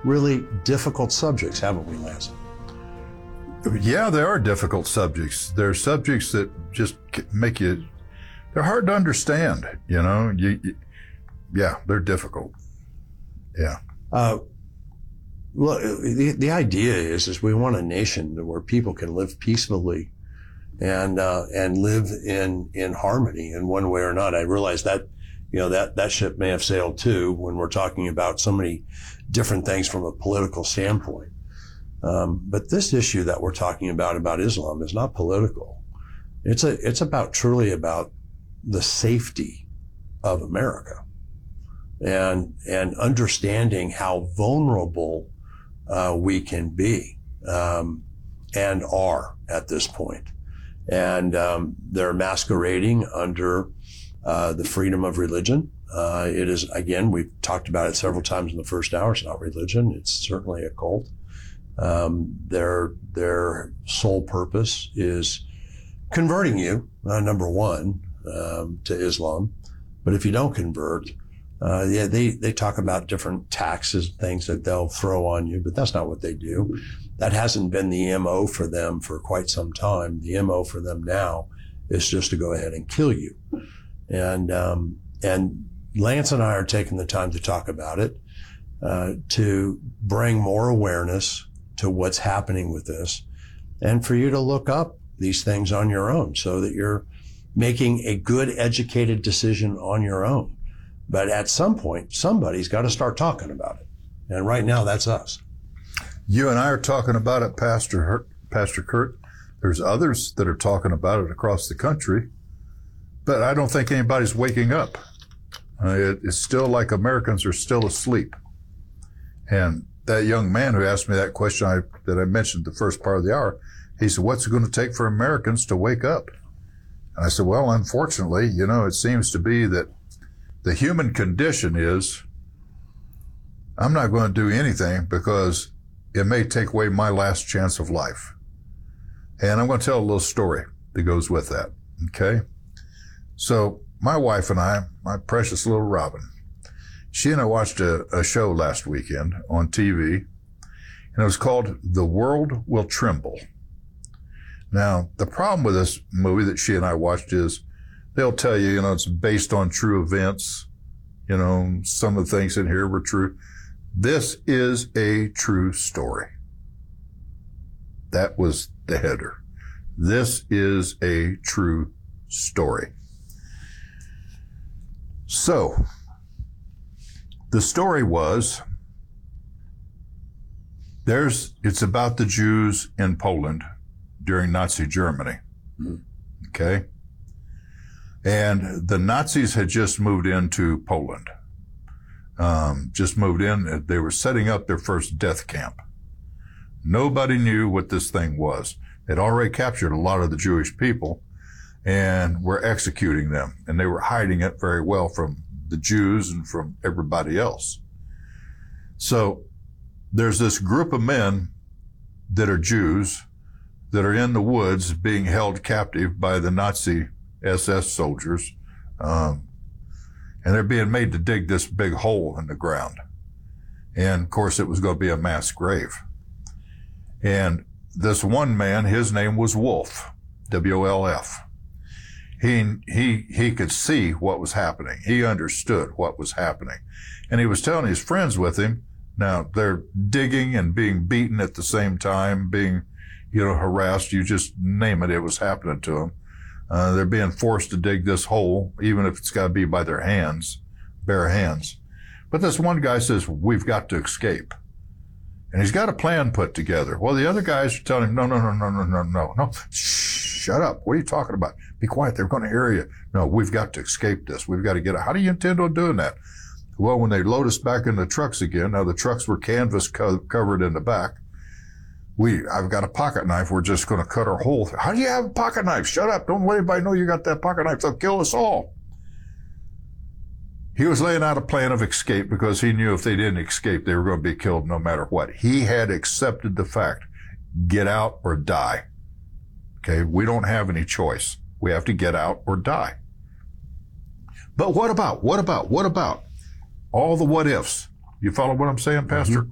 really difficult subjects, haven't we, Lance? Yeah, there are difficult subjects. There are subjects that just make you, they're hard to understand, you know. Yeah, they're difficult. Yeah. Well, the idea is we want a nation where people can live peacefully and live in harmony in one way or not. I realize that, you know, that ship may have sailed too when we're talking about so many different things from a political standpoint. But this issue that we're talking about Islam is not political. It's truly about the safety of America and understanding how vulnerable we can be and are at this point. And they're masquerading under the freedom of religion. It is, again, we've talked about it several times in the first hour. It's not religion. It's certainly a cult. Their sole purpose is converting you, number one, to Islam. But if you don't convert, they talk about different taxes, things that they'll throw on you, but that's not what they do. That hasn't been the MO for them for quite some time. The MO for them now is just to go ahead and kill you. And Lance and I are taking the time to talk about it, to bring more awareness to what's happening with this, and for you to look up these things on your own so that you're making a good, educated decision on your own. But at some point, somebody's got to start talking about it. And right now, that's us. You and I are talking about it, Pastor Kurt. There's others that are talking about it across the country, but I don't think anybody's waking up. It's still like Americans are still asleep. And that young man who asked me that question that I mentioned the first part of the hour, he said, what's it going to take for Americans to wake up? And I said, well, unfortunately, you know, it seems to be that the human condition is, I'm not going to do anything because it may take away my last chance of life. And I'm going to tell a little story that goes with that, okay? So my wife and I, my precious little Robin, she and I watched a show last weekend on TV, and it was called The World Will Tremble. Now, the problem with this movie that she and I watched is they'll tell you, you know, it's based on true events. You know, some of the things in here were true. This is a true story. That was the header. This is a true story. So, the story was, it's about the Jews in Poland during Nazi Germany. Okay? And the Nazis had just moved into Poland. Just moved in. They were setting up their first death camp. Nobody knew what this thing was. They'd already captured a lot of the Jewish people and were executing them. And they were hiding it very well from the Jews and from everybody else. So there's this group of men that are Jews that are in the woods being held captive by the Nazi SS soldiers. And they're being made to dig this big hole in the ground. And of course it was going to be a mass grave. And this one man, his name was Wolf, W-O-L-F. He could see what was happening. He understood what was happening. And he was telling his friends with him, now they're digging and being beaten at the same time, being, you know, harassed. You just name it, it was happening to them. They're being forced to dig this hole, even if it's got to be by their hands, bare hands. But this one guy says, we've got to escape. And he's got a plan put together. Well, the other guys are telling him, no. Shut up. What are you talking about? Be quiet. They're going to hear you. No, we've got to escape this. We've got to get out. How do you intend on doing that? Well, when they load us back in the trucks again, now the trucks were canvas covered in the back. I've got a pocket knife. We're just going to cut our hole. How do you have a pocket knife? Shut up. Don't let anybody know you got that pocket knife. They'll kill us all. He was laying out a plan of escape because he knew if they didn't escape, they were going to be killed no matter what. He had accepted the fact, get out or die. Okay, we don't have any choice. We have to get out or die. But what about all the what ifs? You follow what I'm saying, Pastor?